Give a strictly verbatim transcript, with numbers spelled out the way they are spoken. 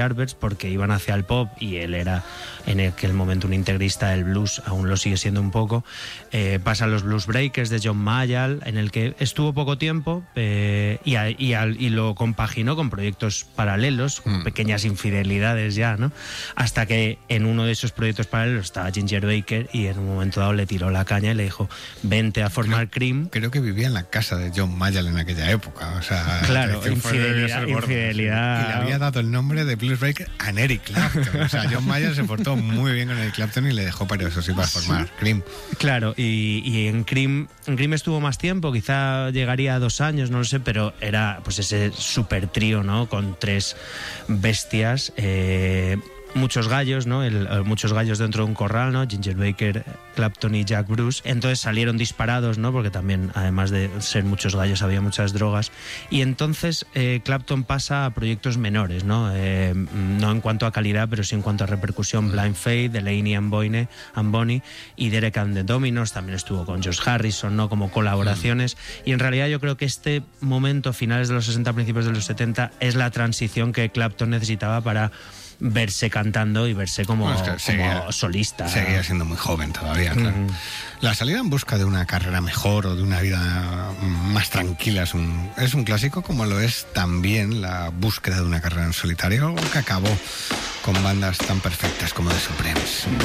Yardbirds porque iban hacia el pop y él era en aquel momento un integrista del blues, aún lo sigue siendo un poco. Eh, pasan los Blues Breakers de John Mayall, en el que estuvo poco tiempo eh, y, a, y, a, y lo compaginó con proyectos paralelos, con mm. pequeñas infidelidades ya, ¿no? Hasta que en uno de esos proyectos paralelos estaba Ginger Baker y en un momento dado le tiró la caña y le dijo, vente a formar creo, Cream. Creo que vivía en la casa de John Mayall en aquella época, o sea... Claro, infidelidad, gordo, infidelidad. Sí. Y le había dado el nombre de Blues Breaker a Eric Clapton. O sea, John Mayall se portó muy bien con Eric Clapton y le dejó para eso sí para formar Cream. Claro, y, y en Cream en Cream estuvo más tiempo, quizá llegaría a dos años, no lo sé, pero era pues ese super trío, ¿no? Con tres bestias, eh, muchos gallos, ¿no? El, muchos gallos dentro de un corral, ¿no? Ginger Baker, Clapton y Jack Bruce. Entonces salieron disparados, ¿no? Porque también, además de ser muchos gallos, había muchas drogas. Y entonces eh, Clapton pasa a proyectos menores, ¿no? Eh, no en cuanto a calidad, pero sí en cuanto a repercusión. Blind Faith, Delaney and Bonnie, and Bonnie y Derek and the Dominos. También estuvo con George Harrison, ¿no? Como colaboraciones. Y en realidad yo creo que este momento, finales de los sesenta, principios de los setenta, es la transición que Clapton necesitaba para verse cantando y verse como, no, es que seguía, como solista. Seguía siendo muy joven todavía, claro. Mm. La salida en busca de una carrera mejor o de una vida más tranquila es un, es un clásico, como lo es también la búsqueda de una carrera en solitario, que acabó con bandas tan perfectas como The Supremes.